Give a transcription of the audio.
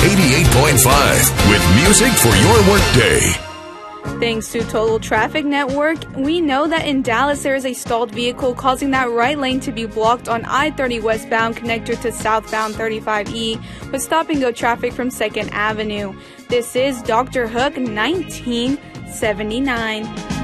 88.5 with music for your workday. Thanks to Total Traffic Network, we know that in Dallas there is a stalled vehicle causing that right lane to be blocked on I-30 westbound connector to southbound 35E with stop-and-go traffic from 2nd Avenue. This is Dr. Hook 1979.